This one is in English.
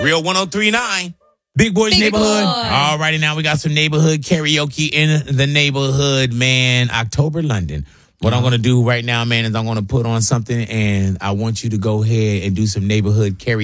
Real 103.9. Big Boys Big Neighborhood. Boy. All righty, now we got some neighborhood karaoke in the neighborhood, man. October London. What I'm going to do right now, man, is I'm going to put on something, and I want you to go ahead and do some neighborhood karaoke.